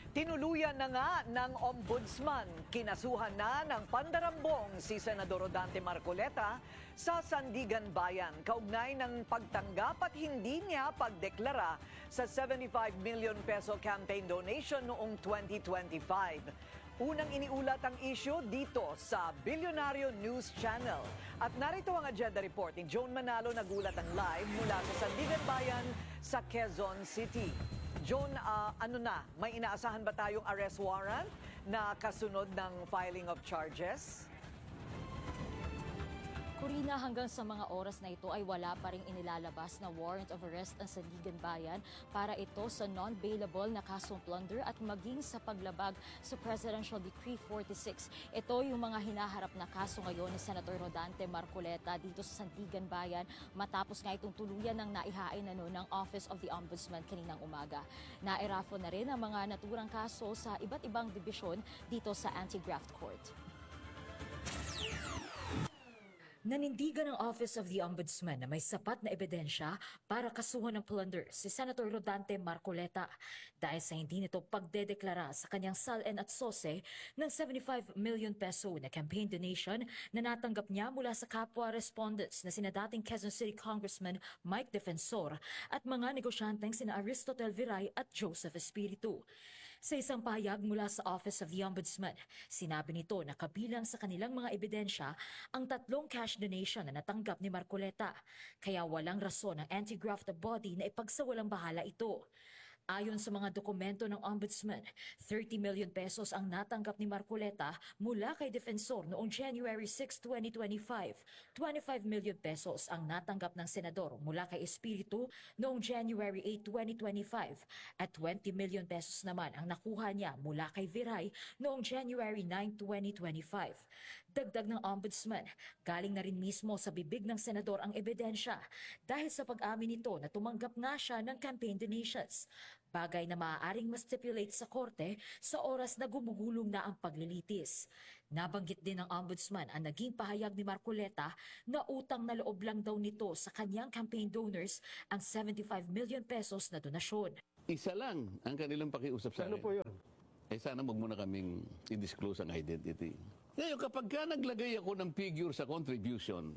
Tinuluyan na nga ng Ombudsman, kinasuhan na ng pandarambong si Senador Rodante Marcoleta sa Sandigan Bayan kaugnay ng pagtanggap at hindi niya pagdeklara sa 75 million peso campaign donation noong 2025. Unang iniulat ang issue dito sa Bilyonaryo News Channel. At narito ang agenda report ni Joan Manalo, nagulat ang live mula sa Sandigan Bayan sa Quezon City. John, may inaasahan ba tayong arrest warrant na kasunod ng filing of charges? Corina, hanggang sa mga oras na ito ay wala pa ring inilalabas na warrant of arrest ang Sandigan Bayan para ito sa non-bailable na kasong plunder at maging sa paglabag sa Presidential Decree 46. Ito yung mga hinaharap na kaso ngayon ni Senator Rodante Marcoleta dito sa Sandigan Bayan matapos nga itong tuluyan ng naihain na noon ng Office of the Ombudsman kaninang umaga. Nairafo na rin ang mga naturang kaso sa iba't ibang dibisyon dito sa Anti-Graft Court. Nanindigan ng Office of the Ombudsman na may sapat na ebidensya para kasuhan ng plunder si Senator Rodante Marcoleta dahil sa hindi nito pagdedeklara sa kanyang SALN at SOSE ng 75 million peso na campaign donation na natanggap niya mula sa kapwa respondents na sina dating Quezon City Congressman Mike Defensor at mga negosyanteng sina Aristotel Viray at Joseph Espiritu. Sa isang pahayag mula sa Office of the Ombudsman, sinabi nito na kabilang sa kanilang mga ebidensya ang tatlong cash donation na natanggap ni Marcoleta, kaya walang rason ang anti-graft body na ipagsawalang bahala ito. Ayon sa mga dokumento ng Ombudsman, 30 million pesos ang natanggap ni Marcoleta mula kay Defensor noong January 6, 2025. 25 million pesos ang natanggap ng Senador mula kay Espiritu noong January 8, 2025 at 20 million pesos naman ang nakuha niya mula kay Viray noong January 9, 2025. Dagdag ng Ombudsman, galing na rin mismo sa bibig ng Senador ang ebidensya dahil sa pag-amin nito na tumanggap nga siya ng campaign donations. Bagay na maaaring ma-stipulate sa korte sa oras na gumugulong na ang paglilitis. Nabanggit din ng Ombudsman ang naging pahayag ni Marcoleta na utang na loob lang daw nito sa kanyang campaign donors ang 75 million pesos na donasyon. Isa lang ang kanilang pakiusap sa akin. Ano po yun? Sana wag muna kaming i-disclose ang identity. Ngayon, kapag ka naglagay ako ng figure sa contribution,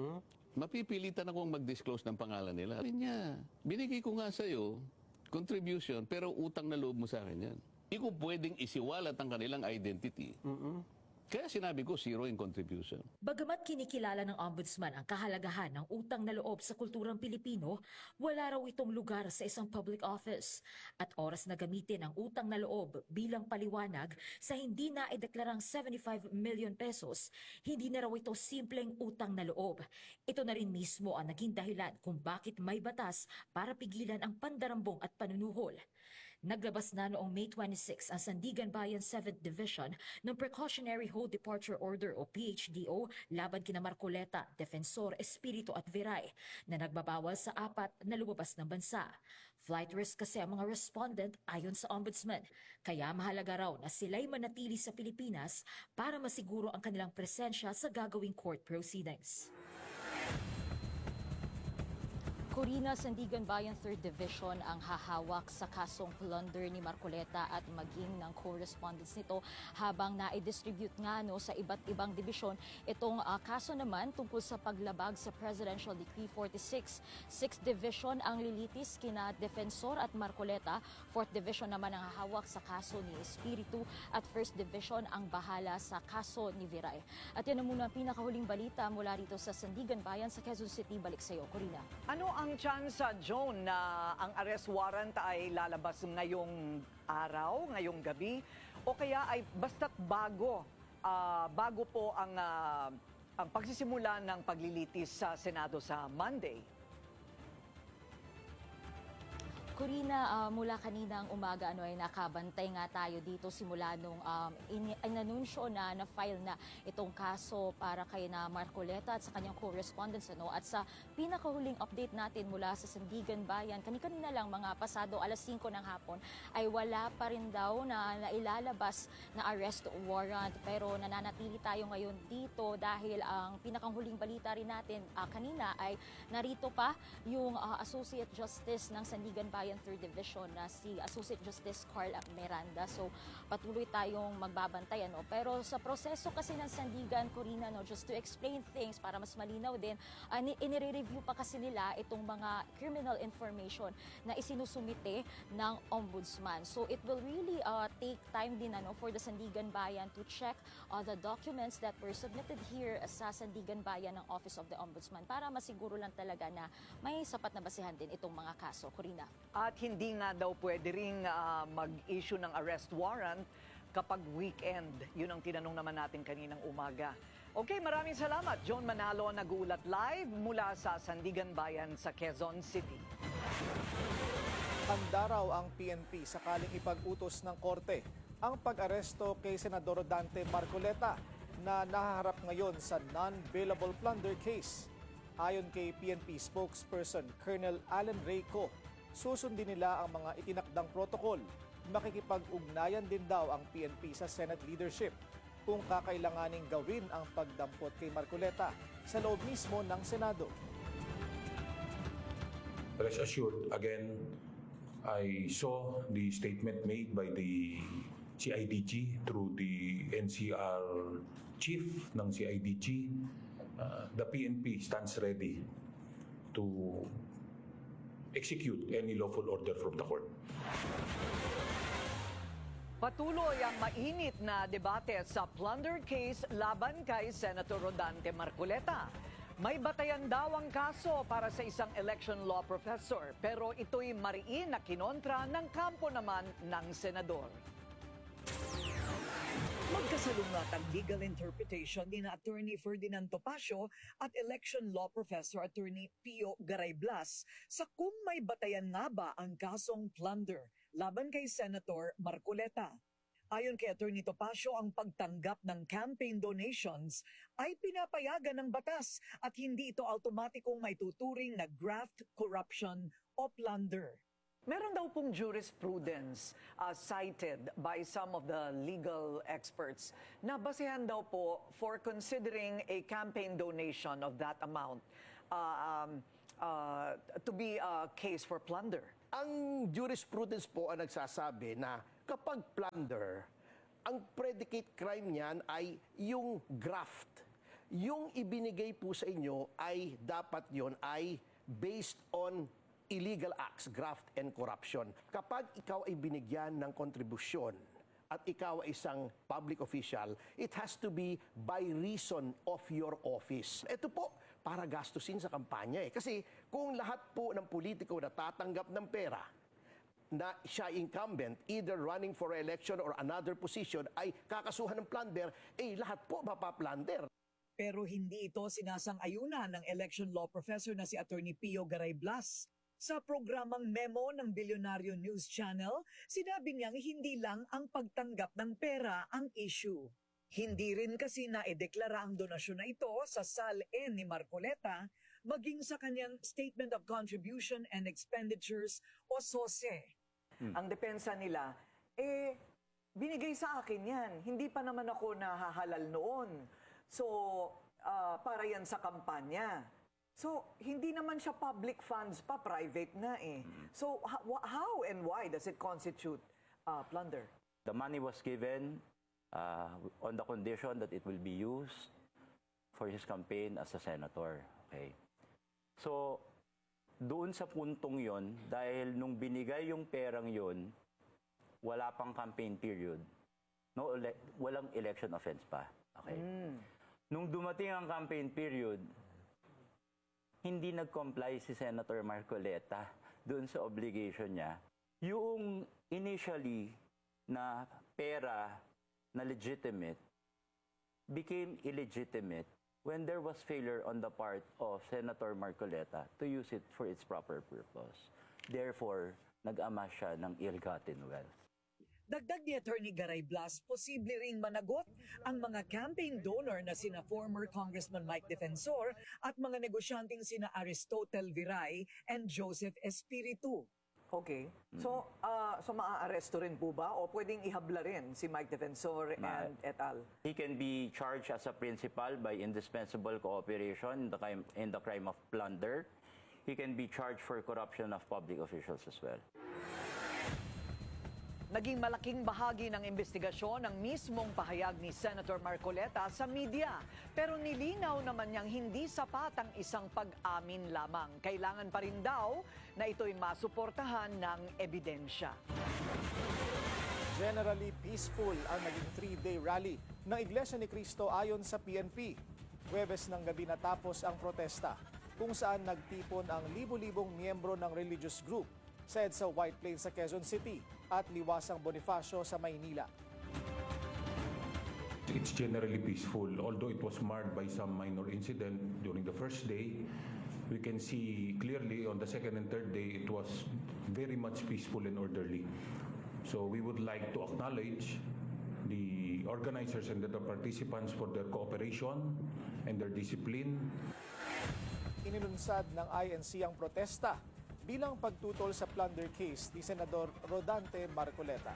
mapipilitan akong mag-disclose ng pangalan nila. Sabi niya, binigay ko nga sa'yo contribution, pero utang na loob mo sa akin yan. Hindi ko pwedeng isiwalat ang kanilang identity. Kaya sinabi ko, zero in contribution. Bagamat kinikilala ng Ombudsman ang kahalagahan ng utang na loob sa kulturang Pilipino, wala raw itong lugar sa isang public office. At oras na gamitin ang utang na loob bilang paliwanag sa hindi na ideklarang 75 million pesos, hindi na raw ito simpleng utang na loob. Ito na rin mismo ang naging dahilan kung bakit may batas para pigilan ang pandarambong at panunuhol. Naglabas na noong May 26 ang Sandigan Bayan 7th Division ng Precautionary Hold Departure Order o PHDO laban kina Marcoleta, Defensor, Espiritu at Viray na nagbabawal sa apat na lumabas ng bansa. Flight risk kasi ang mga respondent ayon sa Ombudsman, kaya mahalaga raw na sila'y manatili sa Pilipinas para masiguro ang kanilang presensya sa gagawing court proceedings. Corina, Sandigan Bayan 3rd Division ang hahawak sa kasong plunder ni Marcoleta at maging ng correspondence nito habang na-distribute nga sa iba't ibang dibisyon. Itong kaso naman tungkol sa paglabag sa Presidential Decree 46. 6th Division ang lilitis kina Defensor at Marcoleta. 4th Division naman ang hahawak sa kaso ni Espiritu at 1st Division ang bahala sa kaso ni Viray. At yan na muna ang pinakahuling balita mula rito sa Sandigan Bayan sa Quezon City. Balik sa iyo, Corina. Ano ang chance, Joan, na ang arrest warrant ay lalabas ngayong araw, ngayong gabi, o kaya ay basta't bago po ang pagsisimula ng paglilitis sa Senado sa Monday? Corina, mula kaninang umaga ay nakabantay nga tayo dito simula nung inanunsyo na na-file na itong kaso para kay na Marcoleta at sa kanyang correspondence. At sa pinakahuling update natin mula sa Sandigan Bayan, kanina lang mga pasado alas 5 ng hapon ay wala pa rin daw na nailalabas na arrest warrant. Pero nananatili tayo ngayon dito dahil ang pinakahuling balita rin natin kanina ay narito pa yung Associate Justice ng Sandigan Bayan Bayan 3rd Division na si Associate Justice Carl Miranda. So patuloy tayong magbabantay. Pero sa proseso kasi ng sandigan, Corina, just to explain things para mas malinaw din, inire-review pa kasi nila itong mga criminal information na isinusumite ng Ombudsman. So it will really take time din for the Sandigan Bayan to check the documents that were submitted here sa Sandigan Bayan ng Office of the Ombudsman para masiguro lang talaga na may sapat na basihan din itong mga kaso. Corina. At hindi nga daw pwede ring mag-issue ng arrest warrant kapag weekend. Yun ang tinanong naman natin kaninang umaga. Okay, maraming salamat. John Manalo, nag-uulat live mula sa Sandigan Bayan sa Quezon City. Handa raw ang PNP sakaling ipag-utos ng korte ang pag-aresto kay Senador Dante Marcoleta na nahaharap ngayon sa non-bailable plunder case. Ayon kay PNP spokesperson Colonel Alan Reyco, susundin nila ang mga itinakdang protokol. Makikipag-ugnayan din daw ang PNP sa Senate leadership kung kakailanganing gawin ang pagdampot kay Marcoleta sa loob mismo ng Senado. Rest assured, again, I saw the statement made by the CIDG through the NCR chief ng CIDG. The PNP stands ready to execute any lawful order from the court. Patuloy ang mainit na debate sa plunder case laban kay Senator Rodante Marcoleta. May batayan daw ang kaso para sa isang election law professor, pero ito'y mariin na kinontra ng kampo naman ng senador. Magkasalungat ang legal interpretation ni na Attorney Ferdinand Topacio at election law professor Attorney Pio Garayzabal sa kung may batayan nga ba ang kasong plunder laban kay Senator Marcoleta. Ayon kay Attorney Topacio, ang pagtanggap ng campaign donations ay pinapayagan ng batas at hindi ito automatikong may tuturing na graft, corruption o plunder. Meron daw pong jurisprudence cited by some of the legal experts na basehan daw po for considering a campaign donation of that amount to be a case for plunder. Ang jurisprudence po ang nagsasabi na kapag plunder, ang predicate crime niyan ay yung graft. Yung ibinigay po sa inyo ay dapat yon ay based on illegal acts, graft and corruption. Kapag ikaw ay binigyan ng kontribusyon at ikaw ay isang public official, it has to be by reason of your office. Ito po, para gastusin sa kampanya eh. Kasi kung lahat po ng politiko na tatanggap ng pera, na siya incumbent, either running for election or another position, ay kakasuhan ng plunder, lahat po mapaplunder. Pero hindi ito sinasang-ayunan ng election law professor na si Attorney Pio Garayzabal. Sa programang Memo ng Bilyonaryo News Channel, sinabi niyang hindi lang ang pagtanggap ng pera ang issue. Hindi rin kasi naideklara ang donasyon na ito sa SAL-N ni Marcoleta, maging sa kanyang Statement of Contribution and Expenditures o SOSE. Ang depensa nila, binigay sa akin yan. Hindi pa naman ako nahahalal noon. So, para yan sa kampanya. So, hindi naman siya public funds pa, private na eh. So, how and why does it constitute plunder? The money was given on the condition that it will be used for his campaign as a senator. Okay. So, doon sa puntong yon, dahil nung binigay yung perang yon, wala pang campaign period. Walang election offense pa. Okay. Nung dumating ang campaign period, hindi nag-comply si Senator Marcoleta doon sa obligation niya. Yung initially na pera na legitimate became illegitimate when there was failure on the part of Senator Marcoleta to use it for its proper purpose. Therefore, nag-ama siya ng ill-gotten wealth. Dagdag ni Attorney Garayzabal, posible ring managot ang mga campaign donor na sina former Congressman Mike Defensor at mga negosyanteng sina Aristotle Viray and Joseph Espiritu. Okay. So maaaresto rin po ba o pwedeng ihabla rin si Mike Defensor and et al.? He can be charged as a principal by indispensable cooperation in the crime of plunder. he can be charged for corruption of public officials as well. Naging malaking bahagi ng investigasyon ang mismong pahayag ni Senator Marcoleta sa media. Pero nilinaw naman niyang hindi sapat ang isang pag-amin lamang. Kailangan pa rin daw na ito'y masuportahan ng ebidensya. Generally peaceful ang naging 3-day rally ng Iglesia ni Cristo ayon sa PNP. Huwebes ng gabi natapos ang protesta kung saan nagtipon ang libu-libong miyembro ng religious group sa EDSA White Plains sa Quezon City at Liwasang Bonifacio sa Maynila. It's generally peaceful, although it was marred by some minor incident during the first day. We can see clearly on the second and third day it was very much peaceful and orderly. So we would like to acknowledge the organizers and the participants for their cooperation and their discipline. Inilunsad ng INC ang protesta bilang pagtutol sa plunder case ni Senador Rodante Marcoleta.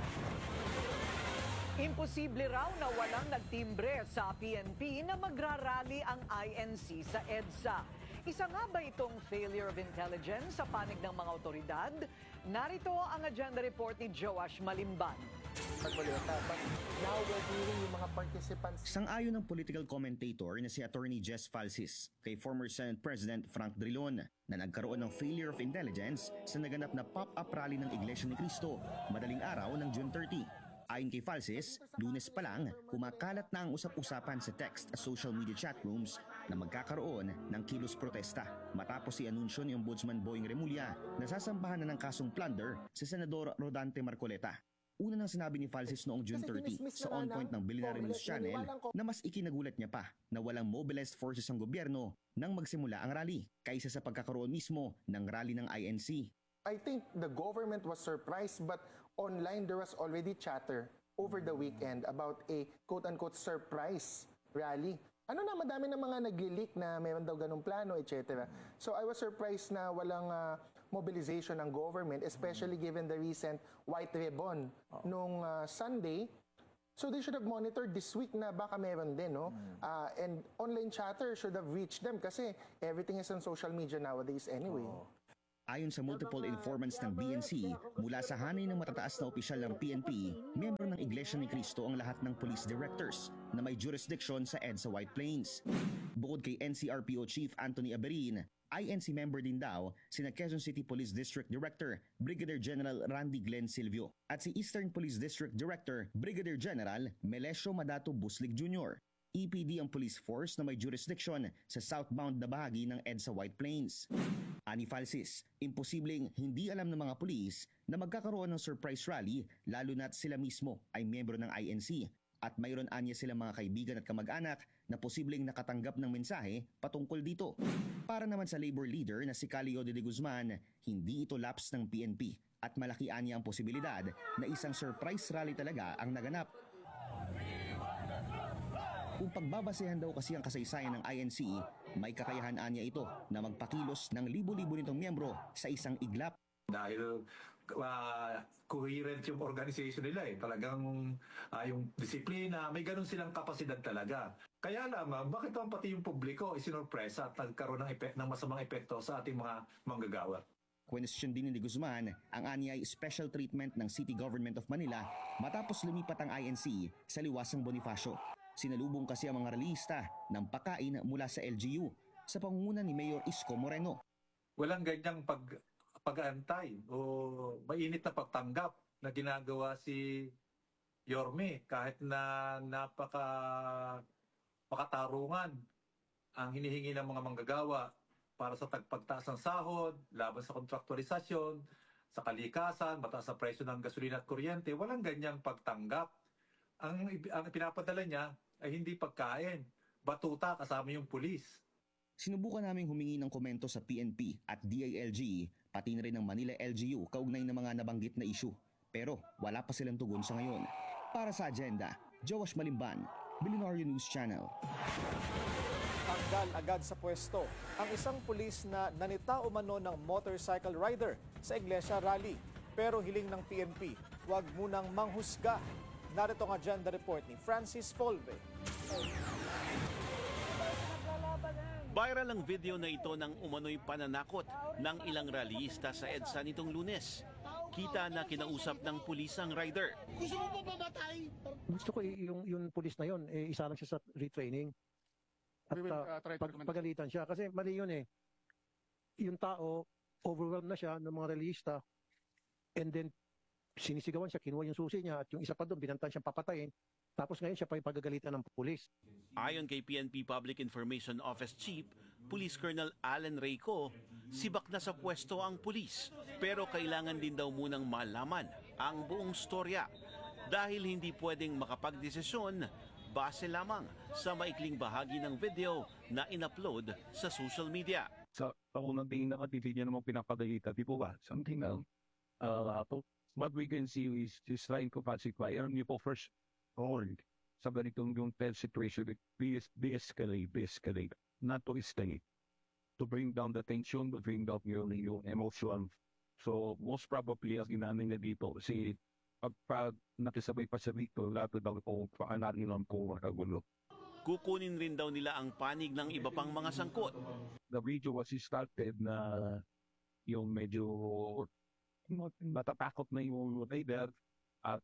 Imposible raw na walang nagtimbre sa PNP na magrarally ang INC sa EDSA. Isa nga ba itong failure of intelligence sa panig ng mga otoridad? Narito ang agenda report ni Joash Malimban. Marcoleta, but now we're hearing yung mga participants. Sang-ayon ng political commentator na si Attorney Jess Falsis kay former Senate President Frank Drilon na nagkaroon ng failure of intelligence sa naganap na pop-up rally ng Iglesia ni Cristo madaling araw ng June 30. Ayon kay Falsis, Lunes pa lang, kumakalat na ang usap-usapan sa text at social media chat rooms na magkakaroon ng kilos protesta matapos i-anunsyo ni Ombudsman Boying Remulla na sasampahan na ng kasong plunder si Senador Rodante Marcoleta. Una nang sinabi ni Falsis noong June 30 sa On Point ng Billionaire News Channel na mas ikinagulat niya pa na walang mobilized forces ang gobyerno nang magsimula ang rally kaysa sa pagkakaroon mismo ng rally ng INC. I think the government was surprised, but online there was already chatter over the weekend about a quote-unquote surprise rally. Ano na, madami na mga nagli-leak na mayroon daw ganung plano, etc. So I was surprised na walang mobilization ng government, especially given the recent white ribbon nung Sunday. So they should have monitored this week na baka meron din, no? And online chatter should have reached them kasi everything is on social media nowadays anyway. Ayon sa multiple informants ng BNC, mula sa hanay ng matataas na opisyal ng PNP, miyembro ng Iglesia ni Cristo ang lahat ng police directors na may jurisdiction sa EDSA White Plains. Bukod kay NCRPO Chief Anthony Aberin, INC member din daw sina Quezon City Police District Director Brigadier General Randy Glenn Silvio at si Eastern Police District Director Brigadier General Melesio Madato Buslig Jr. EPD ang police force na may jurisdiction sa southbound na bahagi ng EDSA White Plains. Ani Falsis, imposibleng hindi alam ng mga pulis na magkakaroon ng surprise rally lalo na't sila mismo ay miyembro ng INC at mayroon anya silang mga kaibigan at kamag-anak na posibleng nakatanggap ng mensahe patungkol dito. Para naman sa labor leader na si Calio de Guzman, hindi ito lapse ng PNP at malaki anya ang posibilidad na isang surprise rally talaga ang naganap. Kung pagbabasehan daw kasi ang kasaysayan ng INC, may kakayahan anya ito na magpakilos ng libo-libo nitong miyembro sa isang iglap. Dahil coherent yung organization nila eh. Talagang yung disiplina, may ganun silang kapasidad talaga. Kaya lamang, bakit ang pati yung publiko isinurpresa at nagkaroon ng masamang epekto sa ating mga manggagawa? Question din ni Guzman ang anyay special treatment ng City Government of Manila matapos lumipat ang INC sa Liwasang Bonifacio. Sinalubong kasi ang mga ralista ng pakain mula sa LGU sa pangunguna ni Mayor Isko Moreno. Walang ganyang pag-aantay o mainit na pagtanggap na ginagawa si Yorme kahit na makatarungan ang hinihingi ng mga manggagawa para sa pagtaas ng sahod, laban sa kontraktualisasyon, sa kalikasan, mataas sa presyo ng gasolina at kuryente. Walang ganyang pagtanggap. Ang pinapadala niya ay hindi pagkain, batuta kasama yung pulis. Sinubukan naming humingi ng komento sa PNP at DILG, pati na rin ng Manila LGU kaugnay ng mga nabanggit na issue. Pero wala pa silang tugon sa ngayon. Para sa agenda, Joash Malimban, Billionaire News Channel. Tanggal agad sa pwesto ang isang pulis na nanita umano ng motorcycle rider sa Iglesia Rally. Pero hiling ng PNP, huwag munang manghusga. Narito ang agenda report ni Francis Folve. Viral ang video na ito ng umano'y pananakot ng ilang rallyista sa EDSA nitong Lunes. Kita na kinausap ng pulis ang rider. Gusto mo ba mamatay? Gusto ko yung pulis na yun, isa lang siya sa retraining. At pagalitan siya. Kasi mali yun eh. Yung tao, overwhelmed na siya ng mga rallyista. And then, sinisigawan siya, kinuha yung susi niya. At yung isa pa doon, binantan siyang papatayin. Tapos ngayon siya pa yung pagagalitan ng pulis. Ayon kay PNP Public Information Office Chief, Police Colonel Alan Reyco, sibak na sa pwesto ang pulis. Pero kailangan din daw munang malaman ang buong storya dahil hindi pwedeng makapagdesisyon base lamang sa maikling bahagi ng video na in-upload sa social media. Sa unang tingin na katipid niya namang pinapagalitan, di po ba? Something na, what we can see is trying to pacify. Alam niyo po, first all, sa ganitong yung tense situation, de-escalate, not to escalate. To bring down the tension, to bring down yung emotion. So, most probably, ang inamin na dito, kasi pag nakisabay pa sa dito, lahat daw po, paanarin lang po makagulo. Kukunin rin daw nila ang panig ng iba pang mga sangkot. The video was started na yung medyo natatakot na yung rider at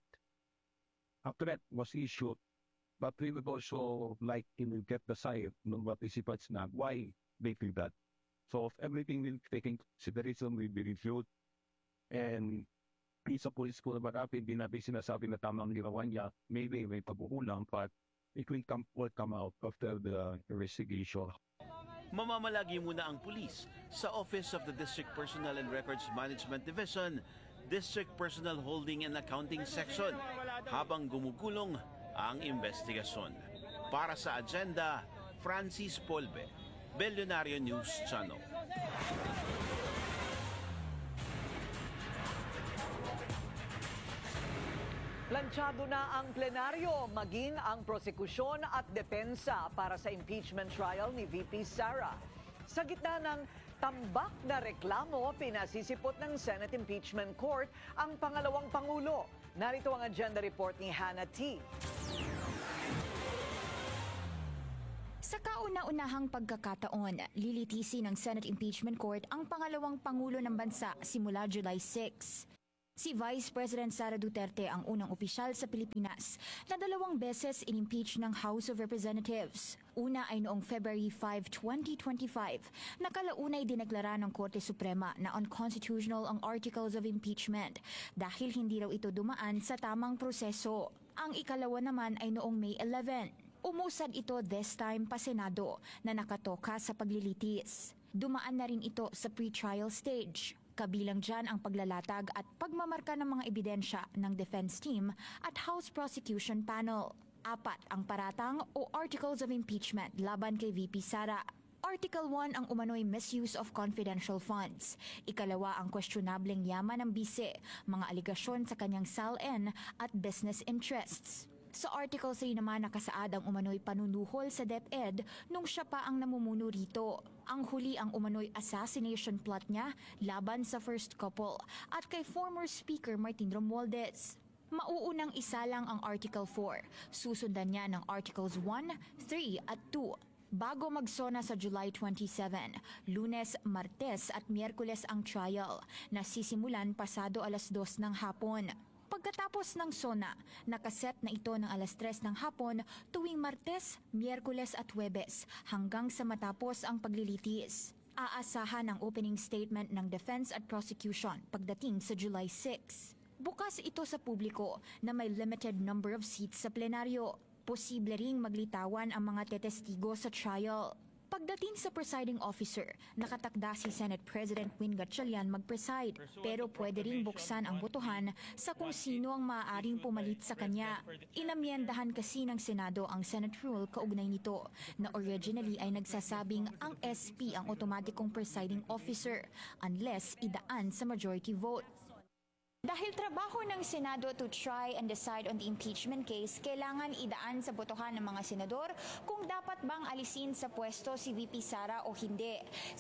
a threat was issued. But we would also like to get the side ng participants na why they feel that. So if everything will be taken consideration, will be reviewed. And sa police po na marami, hindi natin sinasabi na tamang ginawa niya. Maybe may pag-uulang, but it will come out after the investigation. Mamamalagi muna ang pulis sa Office of the District Personnel and Records Management Division, District Personnel Holding and Accounting Section habang gumugulong ang investigasyon. Para sa Agenda, Francis Polbe, Bellionario News Channel. Planchado na ang plenaryo, maging ang prosekusyon at depensa para sa impeachment trial ni VP Sara. Sa gitna ng tambak na reklamo, pinasisipot ng Senate Impeachment Court ang pangalawang Pangulo. Narito ang agenda report ni Hannah T. Sa kauna-unahang pagkakataon, lilitisi ng Senate Impeachment Court ang pangalawang Pangulo ng bansa simula July 6. Si Vice President Sara Duterte ang unang opisyal sa Pilipinas na 2 beses in-impeach ng House of Representatives. Una ay noong February 5, 2025, nakalaunay dineklara ng Korte Suprema na unconstitutional ang Articles of Impeachment dahil hindi raw ito dumaan sa tamang proseso. Ang ikalawa naman ay noong May 11. Umusad ito this time pa Senado na nakatoka sa paglilitis. Dumaan na rin ito sa pre-trial stage. Kabilang dyan ang paglalatag at pagmamarka ng mga ebidensya ng defense team at House Prosecution Panel. 4 ang paratang o Articles of Impeachment laban kay VP Sara. Article 1 ang umano'y misuse of confidential funds. Ikalawa ang questionableng yaman ng bise, mga aligasyon sa kanyang SALN at business interests. Sa Article 3 naman nakasaad ang umano'y panunuhol sa DepEd nung siya pa ang namumuno rito. Ang huli ang umano'y assassination plot niya laban sa first couple at kay former Speaker Martin Romualdez. Mauunang isa lang ang Article 4. Susundan niya ng Articles 1, 3 at 2. Bago magsona sa July 27, Lunes, Martes at Miyerkules ang trial na sisimulan pasado 2:00 ng hapon. Pagkatapos ng SONA, nakaset na ito ng 3:00 ng hapon tuwing Martes, Miyerkules at Huwebes hanggang sa matapos ang paglilitis. Aasahan ang opening statement ng defense at prosecution pagdating sa July 6. Bukas ito sa publiko na may limited number of seats sa plenaryo. Posible ring maglitawan ang mga tetestigo sa trial. Pagdating sa presiding officer, nakatakda si Senate President Win Gatchalian mag-preside, pero pwede ring buksan ang botohan sa kung sino ang maaaring pumalit sa kanya. Inamyendahan kasi ng Senado ang Senate rule kaugnay nito, na originally ay nagsasabing ang SP ang otomatikong presiding officer unless idaan sa majority vote. Dahil trabaho ng Senado to try and decide on the impeachment case, kailangan idaan sa botohan ng mga senador kung dapat bang alisin sa pwesto si VP Sara o hindi.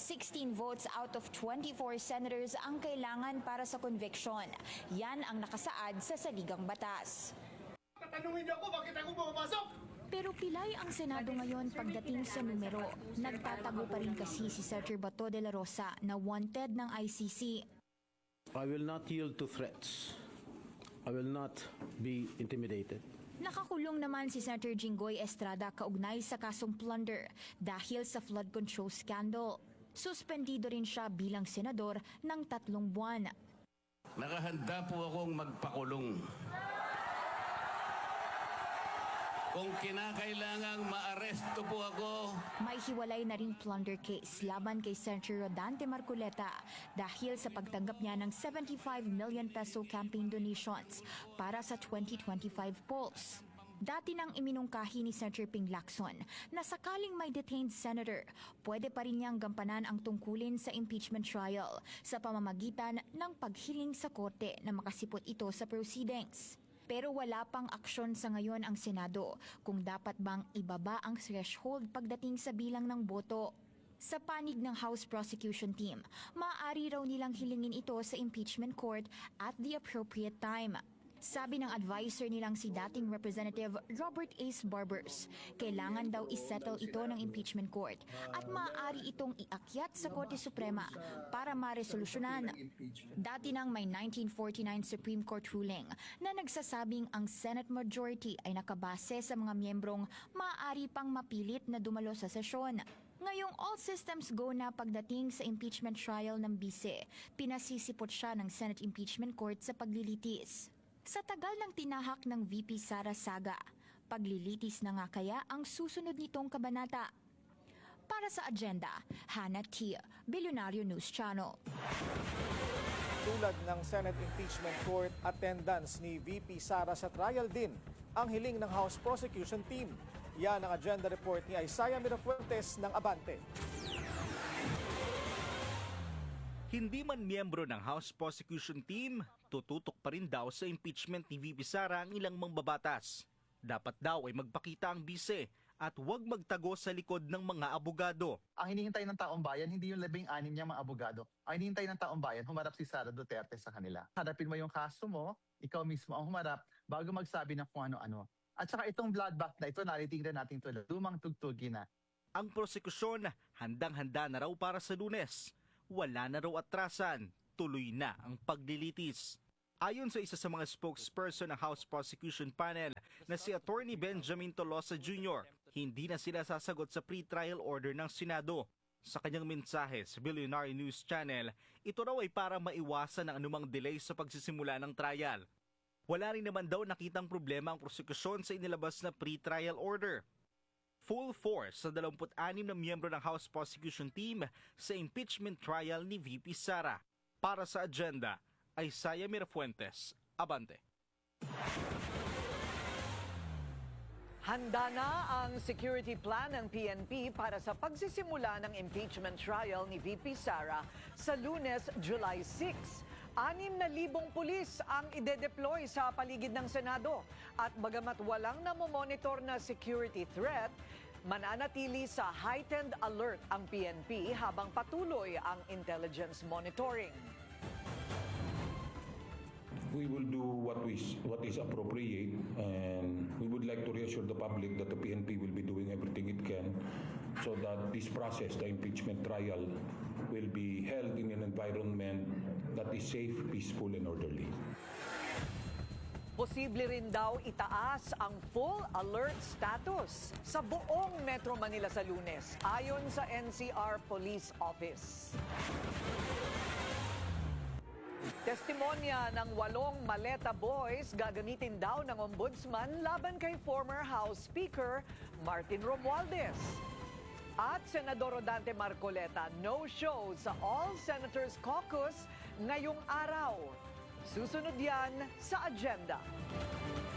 16 votes out of 24 senators ang kailangan para sa conviction. Yan ang nakasaad sa saligang batas. Tatanungin niyo ako bakit ako pumapasok? Pero pilay ang Senado ngayon pagdating sa numero. Nagtatago pa rin kasi si Senator Bato de la Rosa na wanted ng ICC. I will not yield to threats. I will not be intimidated. Nakakulong naman si Senator Jinggoy Estrada kaugnay sa kasong plunder dahil sa flood control scandal. Suspendido rin siya bilang senador ng 3 buwan. Nakahanda po akong magpakulong. Kung kinakailangang maaresto po ako, May hiwalay na ring plunder case laban kay Senator Rodante Marcoleta dahil sa pagtanggap niya ng 75 million peso campaign donations para sa 2025 polls. Dati nang iminungkahi ni Senator Ping Lacson na sakaling may detained senator, pwede pa rin niyang gampanan ang tungkulin sa impeachment trial sa pamamagitan ng paghiling sa korte na makasipot ito sa proceedings. Pero wala pang aksyon sa ngayon ang Senado kung dapat bang ibaba ang threshold pagdating sa bilang ng boto. Sa panig ng House Prosecution Team, maaari raw nilang hilingin ito sa impeachment court at the appropriate time. Sabi ng advisor nilang si dating Representative Robert Ace Barbers, kailangan daw isettle ito ng impeachment court at maaari itong iakyat sa Korte Suprema para maresolusyonan. Dati nang may 1949 Supreme Court ruling na nagsasabing ang Senate majority ay nakabase sa mga miyembrong maaari pang mapilit na dumalo sa sesyon. Ngayong all systems go na pagdating sa impeachment trial ng bise, pinasisipot siya ng Senate Impeachment Court sa paglilitis. Sa tagal ng tinahak ng VP Sara Saga, paglilitis na nga kaya ang susunod nitong kabanata. Para sa agenda, Hannah T. Billionario News Channel. Tulad ng Senate Impeachment Court, attendance ni VP Sara sa trial din ang hiling ng House Prosecution Team. Yan ang agenda report ni Isaiah Mirafuentes ng Abante. Hindi man miyembro ng House Prosecution Team, tututok pa rin daw sa impeachment ni VP Sara ang ilang mambabatas. Dapat daw ay magpakita ang bise at huwag magtago sa likod ng mga abogado. Ang hinihintay ng taong bayan, hindi yung 16 niyang mga abogado. Ang hinihintay ng taong bayan, humarap si Sara Duterte sa kanila. Harapin mo yung kaso mo, ikaw mismo ang humarap bago magsabi ng kung ano-ano. At saka itong bloodbath na ito, naritingnan natin ito, lumang tugtugin na. Ang prosekusyon, handang-handa na raw para sa Lunes. Wala na raw atrasan, tuloy na ang paglilitis. Ayon sa isa sa mga spokesperson ng House Prosecution Panel na si Attorney Benjamin Tolosa Jr., hindi na sila sasagot sa pre-trial order ng Senado. Sa kanyang mensahe sa Billionaire News Channel, ito raw ay para maiwasan ang anumang delay sa pagsisimula ng trial. Wala rin naman daw nakitang problema ang prosekusyon sa inilabas na pre-trial order. Full force sa 26 na miyembro ng House Prosecution Team sa impeachment trial ni VP Sara. Para sa agenda, Isaiah Mirafuentes, Abante. Handa na ang security plan ng PNP para sa pagsisimula ng impeachment trial ni VP Sara sa Lunes, July 6. 6,000 pulis ang ide-deploy sa paligid ng Senado. At bagamat walang namomonitor na security threat, mananatili sa heightened alert ang PNP habang patuloy ang intelligence monitoring. We will do what is appropriate, and we would like to reassure the public that the PNP will be doing everything it can so that this process, the impeachment trial, will be held in an environment that is safe, peaceful, and orderly. Posible rin daw itaas ang full alert status sa buong Metro Manila sa Lunes, ayon sa NCR Police Office. Testimonya ng 8 Maleta Boys gagamitin daw ng Ombudsman laban kay former House Speaker Martin Romualdez. At Senador Rodante Marcoleta no-show sa All Senators Caucus ngayong araw. Susunod yan sa agenda.